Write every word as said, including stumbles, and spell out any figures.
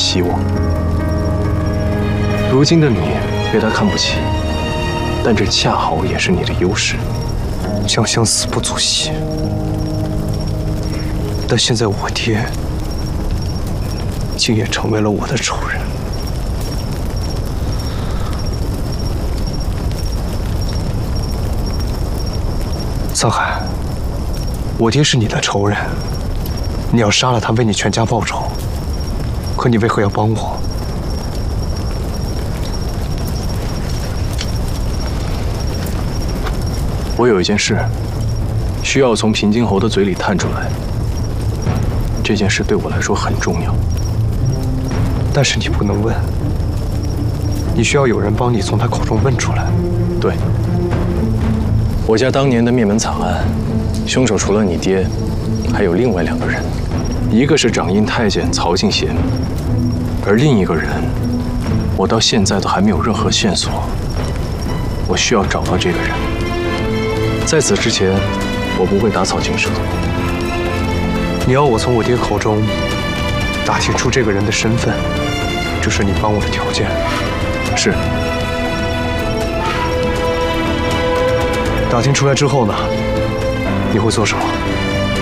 希望。如今的你被他看不起，但这恰好也是你的优势。 将相死不足惜，但现在我爹竟也成为了我的仇人。沧海，我爹是你的仇人，你要杀了他，为你全家报仇。可你为何要帮我？ 我有一件事，需要从平津侯的嘴里探出来。这件事对我来说很重要， 但是你不能问，你需要有人帮你从他口中问出来。 对，我家当年的灭门惨案，凶手除了你爹，还有另外两个人，一个是掌印太监曹敬贤，而另一个人，我到现在都还没有任何线索。我需要找到这个人。在此之前，我不会打草惊蛇。 你要我从我爹口中打听出这个人的身份，这是你帮我的条件。 是。 打听出来之后呢？你会做什么？